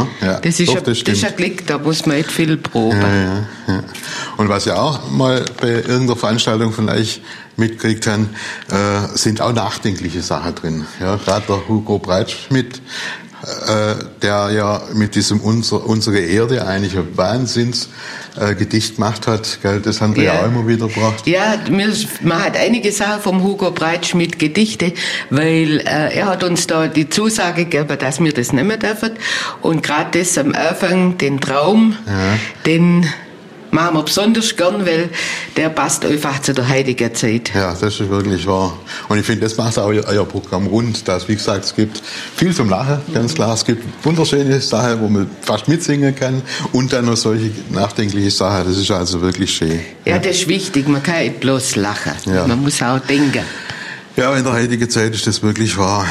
Aha, ja. Das ist ein Glück, da muss man nicht viel proben. Ja. Und was ich auch mal bei irgendeiner Veranstaltung von euch mitgekriegt haben, sind auch nachdenkliche Sachen drin. Ja, gerade der Hugo Breitschmidt, der ja mit diesem Unsere Erde eigentlich ein Wahnsinnsgedicht gemacht hat, gell? Das haben wir ja auch immer wieder gebracht. Ja, man hat einige Sachen vom Hugo Breitschmidt Gedichte, weil er hat uns da die Zusage gegeben, dass wir das nicht mehr dürfen. Und gerade das am Anfang, den Traum, den machen wir besonders gern, weil der passt einfach zu der heutigen Zeit. Ja, das ist wirklich wahr. Und ich finde, das macht auch euer Programm rund, dass, wie gesagt, es gibt viel zum Lachen, ganz klar. Es gibt wunderschöne Sachen, wo man fast mitsingen kann und dann noch solche nachdenkliche Sachen. Das ist also wirklich schön. Ja, das ist wichtig. Man kann nicht bloß lachen. Ja. Man muss auch denken. Ja, in der heutigen Zeit ist das wirklich wahr.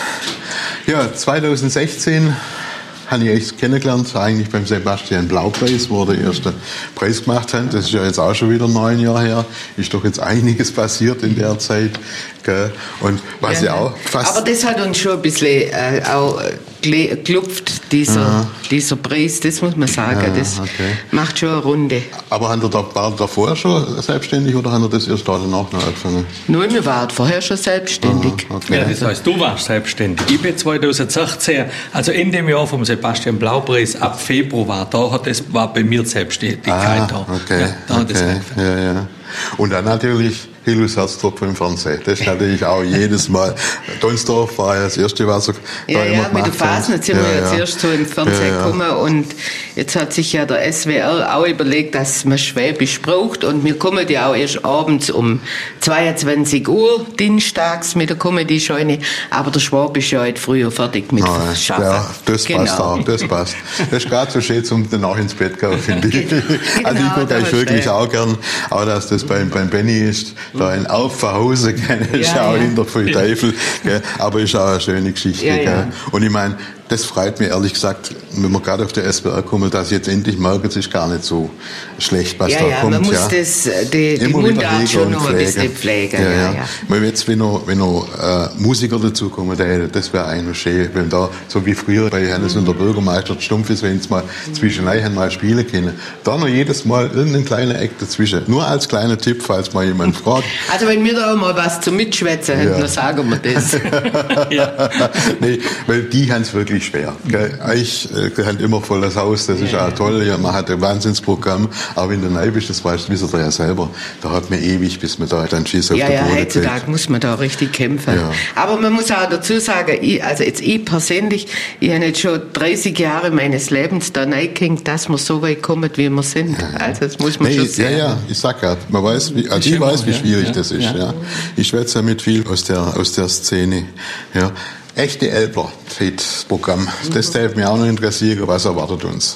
Ja, 2016 habe ich euch kennengelernt, eigentlich beim Sebastian Blau-Preis, wo wir den ersten Preis gemacht haben. Das ist ja jetzt auch schon wieder 9 Jahre her. Ist doch jetzt einiges passiert in der Zeit. Gell? Und was ja auch fast... Aber das hat uns schon ein bisschen auch geklopft, dieser Preis, das muss man sagen. Das macht schon eine Runde. Aber war er davor schon selbstständig oder hat er das erst danach noch angefangen? Nein, wir waren vorher schon selbstständig. Ja, das heißt, du warst selbstständig. Ich bin 2016, also in dem Jahr vom Sebastian Blau-Preis, ab Februar, war bei mir die Selbstständigkeit da. Okay. Ja. Und dann natürlich Hillus Herztropfen im Fernsehen. Das ist natürlich auch jedes Mal. Donsdorf war ja das erste, was er da immer gemacht hat. Mit der Fasnet sind wir jetzt erst so im Fernsehen gekommen und jetzt hat sich ja der SWR auch überlegt, dass man Schwäbisch braucht und wir kommen ja auch erst abends um 22 Uhr dienstags mit der Comedy-Scheune, aber der Schwab ist ja heute früher fertig mit Schaffen. Ja, das passt auch, das passt. Das ist gerade so schön zum danach ins Bett gehen, finde ich. Also ich gucke eigentlich wirklich auch gern, auch dass das beim Benny ist, da in Aufhause, ist auch hinter voll Teufel, aber ist auch eine schöne Geschichte. Ja. Und ich meine, das freut mich ehrlich gesagt, wenn wir gerade auf der SWR kommen, dass ich jetzt endlich merke, es ist gar nicht so schlecht, was da kommt. Man muss die Mundart schon noch ein bisschen pflegen. Weil jetzt, wenn noch Musiker dazukommen, das wäre eigentlich schön, wenn da, so wie früher bei Hannes und der Bürgermeister stumpf ist, wenn es mal zwischendurch mal spielen können, da noch jedes Mal irgendein kleiner Eck dazwischen. Nur als kleiner Tipp, falls mal jemand fragt. Also wenn wir da mal was zum Mitschwätzen haben, dann sagen wir das. Nee, weil die haben es wirklich schwer. Ich halt immer voll das Haus, das ist auch toll, man hat ein Wahnsinnsprogramm, aber wenn du neu bist, das weißt du, wisst ihr ja selber, da hat man ewig, bis man da dann Schiss auf der Boden kriegt. Heutzutage muss man da richtig kämpfen. Ja. Aber man muss auch dazu sagen, ich persönlich, ich habe jetzt schon 30 Jahre meines Lebens da reingehängt, dass wir so weit kommen, wie wir sind. Also das muss man schon sehen. Ja, ich sag ja, man weiß, wie schwierig das ist. Ja. Ich schwätze ja mit viel aus der Szene. Ja. Echte Elbler, das Programm. Das darf mich auch noch interessieren, was erwartet uns?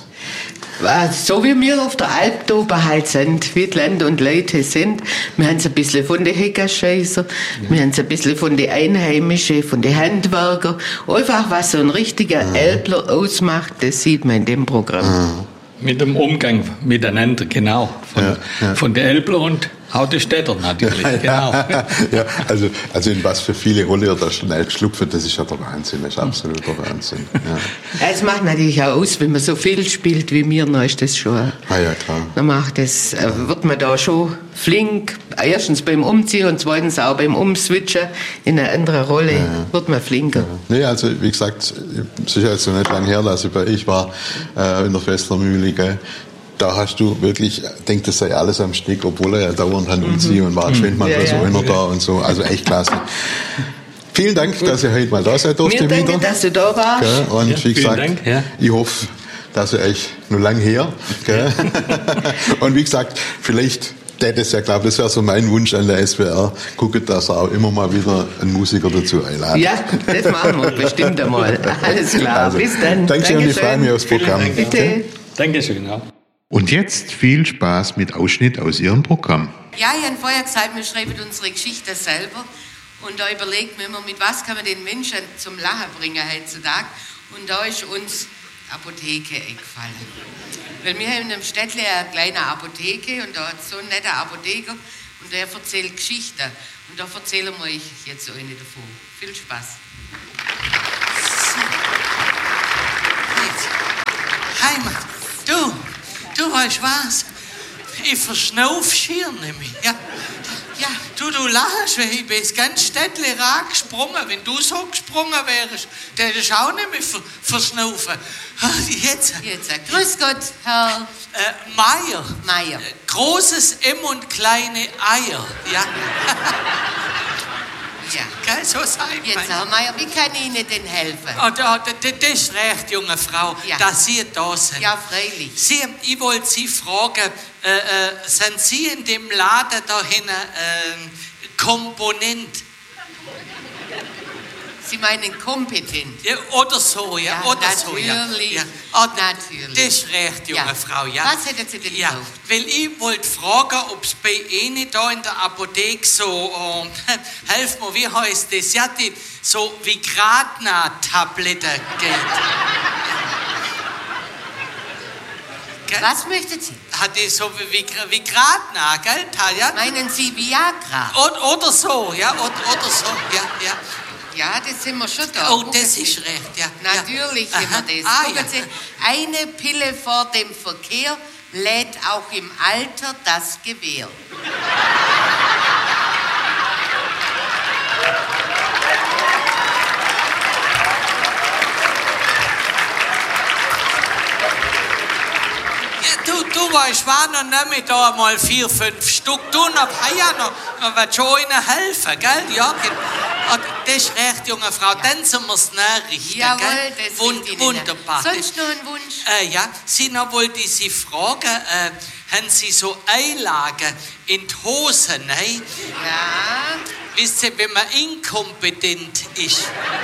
So wie wir auf der Alp da oben halt sind, wie die Länder und Leute sind, wir haben es ein bisschen von den Heckerscheißer, wir haben es ein bisschen von den Einheimischen, von den Handwerkern, einfach was so ein richtiger Elbler ausmacht, das sieht man in dem Programm. Mit dem Umgang miteinander, genau, von den Elbler und auch die Städter natürlich, genau. Ja, also in was für viele Rolle da schnell geschlüpft, das ist ja der Wahnsinn, das ist absoluter Wahnsinn. Ja. Es macht natürlich auch aus, wenn man so viel spielt wie mir, dann ist das schon. Ja, klar. Dann wird man da schon flink, erstens beim Umziehen und zweitens auch beim Umswitchen in eine andere Rolle, wird man flinker. Ja. Nee, also wie gesagt, es ist jetzt so nicht lange her, dass ich war in der Festlermühle, gell. Da hast du wirklich, denkt, das sei alles am Stück, obwohl er ja dauernd umziehen und war schwindet manchmal so einer da und so. Also echt klasse. Vielen Dank, dass ihr heute mal da seid durfte wieder. Danke, dass du da warst. Gell? Und wie gesagt, ich hoffe, dass ihr euch noch lange her. Gell? Und wie gesagt, vielleicht das wäre so mein Wunsch an der SWR, guckt, dass er auch immer mal wieder einen Musiker dazu einladet. Ja, das machen wir bestimmt einmal. Alles klar, also, bis dann. Dankeschön, ich freue mich aufs Programm. Bitte. Dankeschön, ja. Und jetzt viel Spaß mit Ausschnitt aus Ihrem Programm. Ja, ich habe vorher gesagt, wir schreiben unsere Geschichte selber. Und da überlegt man immer, mit was kann man den Menschen zum Lachen bringen heutzutage. Und da ist uns Apotheke eingefallen. Weil wir haben in einem Städtle eine kleine Apotheke und da hat so ein netter Apotheker und der erzählt Geschichten. Und da erzählen wir euch jetzt so eine davon. Viel Spaß. weißt was? Ich verschnauf schier nämlich. Ja. Ja, du lachst, weil ich bin das ganze Städtchen gesprungen. Wenn du so gesprungen wärst, dann hättest du auch nicht mehr verschnaufen. Jetzt. Grüß Gott, Herr Meier. Meier. Großes M und kleine Eier. Ja. Ja. Gell, so sein. Jetzt, Herr Meier, wie kann ich Ihnen denn helfen? Das ist recht, junge Frau, Ja. dass Sie da sind. Ja, freilich. Ich wollte Sie fragen, sind Sie in dem Laden da hinten Komponent? Sie meinen kompetent? Ja, oder so, ja, oder natürlich. so, ja. Ja. Natürlich. Das ist recht, junge Ja. Frau, ja. Was hätten Sie denn Ja, gebraucht? weil ich wollte fragen, ob es bei Ihnen da in der Apotheke so, helf mir, wie heißt das? Ja, die so Vigratna-Tabletten geht. Gell? Was möchten Sie? Hat die so wie Vigratna, gell, Talja? Meinen Sie Viagra? Oder so, ja, oder so, ja, ja. Ja, das sind wir schon da. Oh, Gucken das Sie. ist recht, ja. Natürlich ja. haben wir das. Ah, Gucken ja. Sie, eine Pille vor dem Verkehr lädt auch im Alter das Gewehr. Du weißt, war noch nicht mehr da mal 4, 5 Stück. Du noch, noch wird schon ihnen helfen, gell? Ja, das ist recht, junge Frau. Dann sind wir es nachrichten, Jawohl, gell? das hilft Ihnen. Wunderbar. Sonst noch ein Wunsch? Ja, noch wollte ich Sie fragen, haben Sie so Einlagen in die Hose, ne? Ja. Wisst ihr, wenn man inkompetent ist?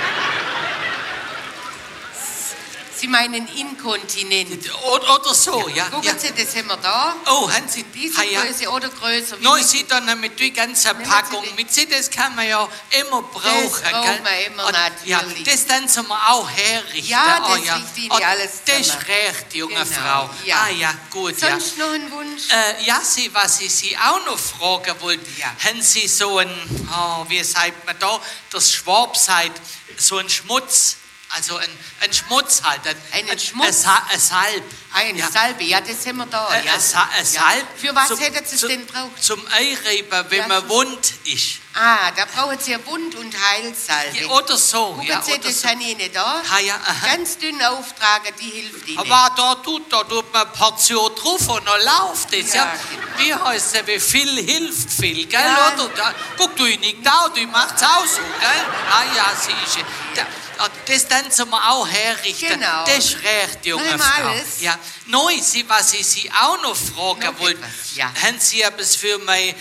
Sie meinen inkontinent. Oder so, ja. Gucken ja. Sie, das haben wir da. Oh, haben Sie Diese ja. Größe oder größer. Nein, Sie dann mit der ganzen Nehmen Packung Sie die. mit. Sie, das kann man ja immer brauchen. Das braucht gell? man immer, Und, ja, natürlich. das dann soll man auch herrichten. Ja, das oh, riecht Ihnen Und alles das ist zusammen. recht, junge Genau, Frau. ja. Ah ja, gut, Sonst noch ein Wunsch? ja. Was ich Sie auch noch fragen wollte, Ja. haben Sie so ein, wie sagt man da, das Schwab sagt, so ein Schmutz, also ein Schmutz halt. Einen Schmutz? Ein Salb. Eine ja. Salbe, ja, das haben wir da. Ja. Ein Salb. Für was hätten Sie es denn braucht? Zum Einreiben, wenn Ja, man so. wund ist. Ah, da brauchen Sie ja Wund- und Heilsalbe. Ja, oder so. Gucken Ja, Sie, oder das so. habe ich nicht da. Ah, ja, aha. Ganz dünn auftragen, die hilft Ihnen. Aber da tut man eine Portion drauf und dann läuft es. Ja. Ja. Wie heißt es, wie viel hilft viel, gell? Ja. Oder? Guck, du nicht da, du machst es auch so, gell? Ah ja, siehst du. Das dann zum wir auch herrichten. Genau. Das ist recht, junge Haben wir Frau. alles? Ja. Neu, was ich Sie auch noch fragen Noch wollte, etwas, ja. haben Sie etwas für mein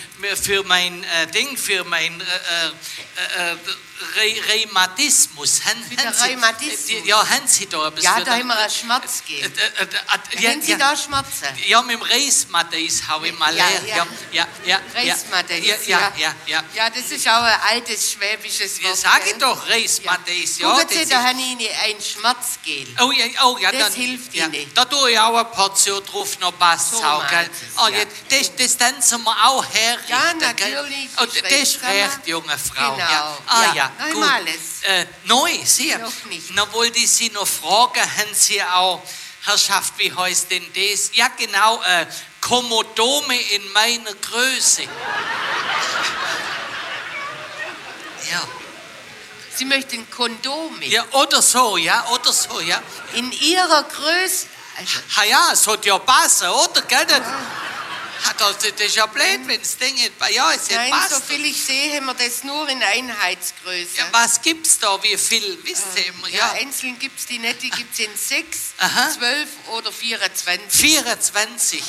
Rheumatismus? Für den Rheumatismus? Ja, haben Sie da etwas Ja, für da den- haben wir einen Schmerzgel. ja, Haben Sie ja. da Schmerzen? Ja, mit dem Reismatis habe ich mal Ja, leer. ja. Ja. Reismatis, Ja. Ja, das ist auch ein altes schwäbisches Wort. Ja, sag ich gell? doch, Reismatis. Ja, Gucken das Sie, ist- da habe ich Ihnen ein Schmerzgel. Oh ja, Das dann, hilft ja, Ihnen. da tue ich auch eine Portion drauf, noch passt So auch, gell? meint es, Oh, ja. ja, das dann sind wir auch herrichten, Ja, gell? natürlich, Oh, ich das weiß, ist sag mal. recht, junge Frau. Genau, Ja. Ah ja. ja, Noch gut. einmal alles. Neu, Sie. Noch nicht. Noch wollte ich Sie noch fragen, haben Sie auch, Herrschaft, wie heißt denn das? Ja, genau, Komodome in meiner Größe. Ja. Sie möchten Kondome. Ja, oder so, ja. In Ihrer Größe. Also, Ha ja, es hat ja passen, oder? Gell? Das ist ja blöd, wenn das Ding nicht bei ja, es nein, passt. so viel ich sehe, haben wir das nur in Einheitsgröße. Ja, was gibt's da? Wie viel? Wisst ihr immer? Ja, einzeln gibt es die nicht, die gibt es in 6, Aha. 12 oder 24. 24.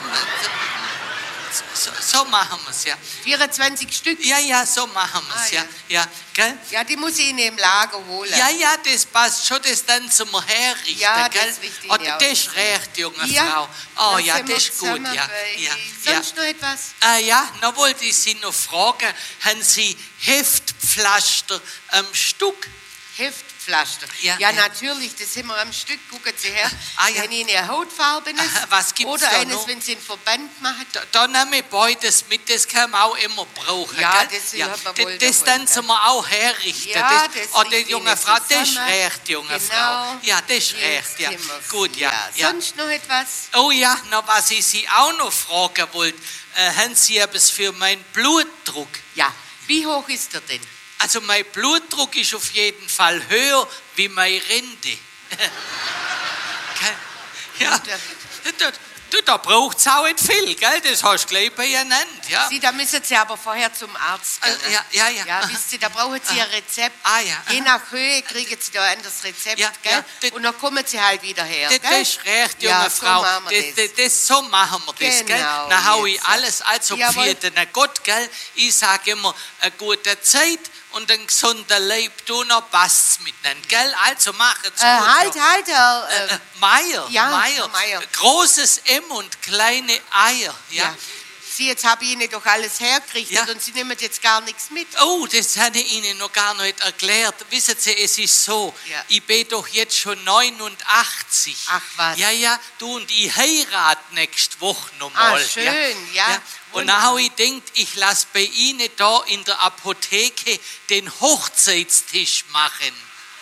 So machen wir es, ja. 24 Stück. Ja, so machen wir es, Ah, ja. Gell? Ja, die muss ich Ihnen im Lager holen. Ja, das passt schon, das dann zum Herrichten, Ja, gell? das richte ich Und Ihnen das aus. ist recht, junge Ja, Frau. Oh da ja, sind wir das ist gut, zusammen ja. bei- ja. Sonst noch etwas? Ja, noch wollte ich Sie noch fragen, haben Sie Heftpflaster am Stück? Pflaster. Ja, natürlich, das sind wir am Stück. Gucken Sie her. Wenn Ihnen eine Hautfarbe was gibt's oder da eines, noch? wenn Sie einen Verband machen. Da nehme ich beides mit, das kann man auch immer brauchen. Ja, gell? das hat man wohl das dann sind wir auch herrichten. Ja, das die junge Frau, das ist recht, junge Genau. Frau. Ja, das ist recht, ja. Gut, ja. Sonst noch etwas? Oh ja, noch was ich Sie auch noch fragen wollte. Haben Sie etwas für meinen Blutdruck? Ja, wie hoch ist er denn? Also mein Blutdruck ist auf jeden Fall höher wie meine Rente. Ja, da braucht es auch nicht viel, gell? Das hast du gleich benannt, ja. Da müssen Sie aber vorher zum Arzt gehen. Ja. Ja, wisst ihr, da brauchen Sie ein Rezept. Ja. Je nach Höhe kriegen Sie da ein anderes Rezept, gell? Und dann kommen Sie halt wieder her, gell? Das ist recht, junge Frau. So machen wir das, gell? Dann hau ich alles also für den Gott, gell? Ich sage immer, eine gute Zeit und ein gesunder Leib, du noch passt's miteinander, gell? Also machen's gut. Halt, Meier, ja, Meier. Großes M und kleine Eier, ja. Sie, jetzt habe ich Ihnen doch alles hergerichtet und Sie nehmen jetzt gar nichts mit. Oh, das habe ich Ihnen noch gar nicht erklärt. Wissen Sie, es ist so, ich bin doch jetzt schon 89. Ach was. Ja, du und ich heirate nächste Woche nochmal. Ah, schön, ja. Und dann habe ich gedacht, ich lasse bei Ihnen da in der Apotheke den Hochzeitstisch machen.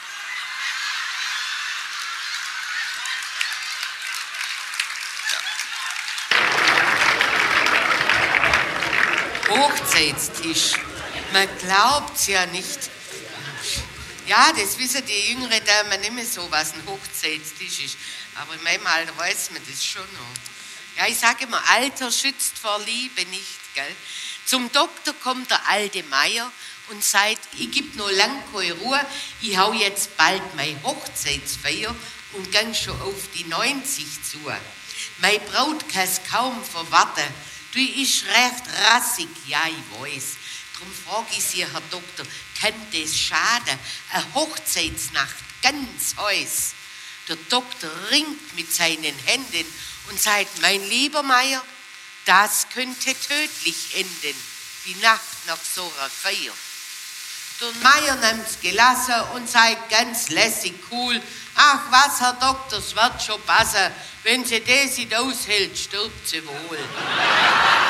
Hochzeitstisch. Man glaubt's ja nicht. Ja, das wissen die jüngere Damen nicht mehr so, was ein Hochzeitstisch ist. Aber in meinem Alter weiß man das schon noch. Ja, ich sage immer, Alter schützt vor Liebe nicht, gell? Zum Doktor kommt der alte Meier und sagt, ich gebe noch lang keine Ruhe, ich hau jetzt bald meine Hochzeitsfeier und gang schon auf die 90 zu. Meine Braut kann's kaum verwarten. Du ist recht rassig, ja, ich weiß. Darum frage ich Sie, Herr Doktor, kann das schaden? Eine Hochzeitsnacht, ganz heiß. Der Doktor ringt mit seinen Händen und sagt, mein lieber Meier, das könnte tödlich enden, die Nacht nach so einer Feier. Der Meier nimmt's gelassen und sagt ganz lässig cool, ach was, Herr Doktor, es wird schon passen, wenn sie das nicht aushält, stirbt sie wohl.